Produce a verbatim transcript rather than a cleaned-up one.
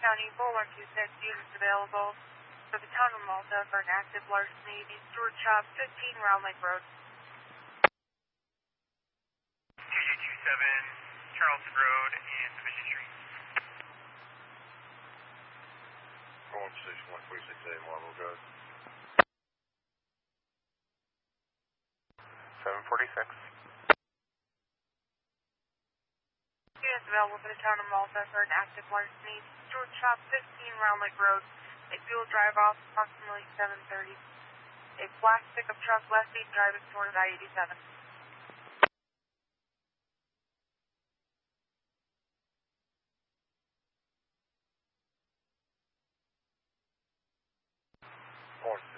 County, four one two six units available for the town of Malta for an active larceny, the Stewart Shop, fifteen Round Lake Road. J J two seven, Charleston Road and Division Street. four one six one three six eight Marble Road. seven forty-six. Units available for the town of Malta for an active larceny, Stewart Shop, fifteen Round Lake Road. A fuel drive off approximately seven thirty. A black pickup truck left-beat driving toward I eighty-seven. four